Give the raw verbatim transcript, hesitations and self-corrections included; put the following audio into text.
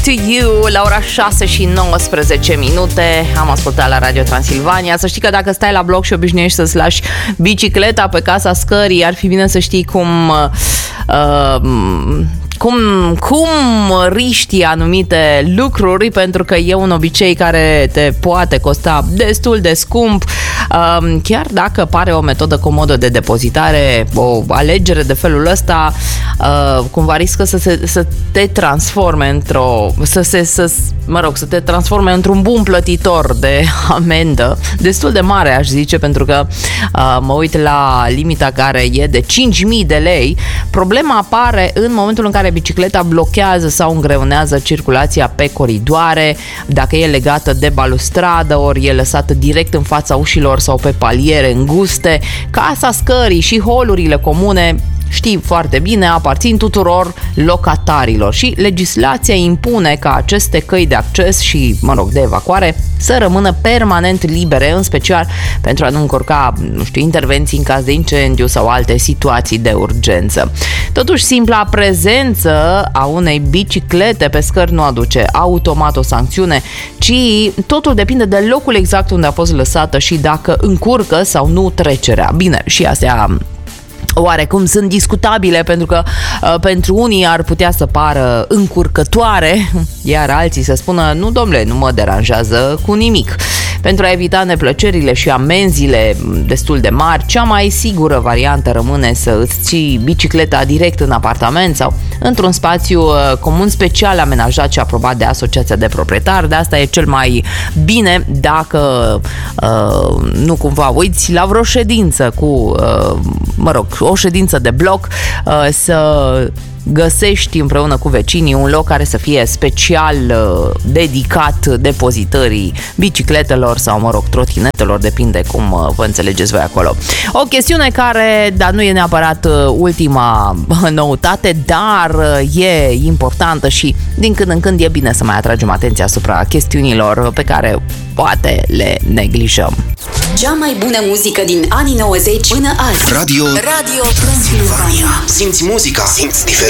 to You la ora șase și nouăsprezece minute. Am ascultat la Radio Transilvania. Să știi că dacă stai la bloc și obișnuiești să-ți lași bicicleta pe casa scării, ar fi bine să știi cum uh, cum, cum riști anumite lucruri, pentru că e un obicei care te poate costa destul de scump. Uh, chiar dacă pare o metodă comodă de depozitare, o alegere de felul ăsta uh, cumva riscă să, se, să te transforme într-o să se, să, mă rog, să te transforme într-un bun plătitor de amendă, destul de mare, aș zice, pentru că uh, mă uit la limita care e de cinci mii de lei. Problema apare în momentul în care bicicleta blochează sau îngreunează circulația pe coridoare, dacă e legată de balustradă, ori e lăsată direct în fața ușilor sau pe paliere înguste. Casa scării și holurile comune, știi foarte bine, aparțin tuturor locatarilor și legislația impune ca aceste căi de acces și, mă rog, de evacuare să rămână permanent libere, în special pentru a nu încurca, nu știu, intervenții în caz de incendiu sau alte situații de urgență. Totuși, simpla prezență a unei biciclete pe scări nu aduce automat o sancțiune, ci totul depinde de locul exact unde a fost lăsată și dacă încurcă sau nu trecerea. Bine, și astea oarecum sunt discutabile, pentru că uh, pentru unii ar putea să pară încurcătoare, iar alții să spună, nu domnule, nu mă deranjează cu nimic. Pentru a evita neplăcerile și amenziile destul de mari, cea mai sigură variantă rămâne să îți ții bicicleta direct în apartament sau într-un spațiu uh, comun special amenajat și aprobat de asociația de proprietari. De asta e cel mai bine dacă uh, nu cumva uiți la vreo ședință cu, uh, mă rog, o ședință de bloc, uh, să găsești împreună cu vecinii un loc care să fie special uh, dedicat depozitării bicicletelor sau, mă rog, trotinetelor, depinde cum uh, vă înțelegeți voi acolo. O chestiune care, dar nu e neapărat uh, ultima noutate, dar uh, e importantă și din când în când e bine să mai atragem atenția asupra chestiunilor pe care poate le neglijăm. Cea mai bună muzică din anii nouăzeci până azi. Radio Radio Transilvania. Simți muzica, simți diferența.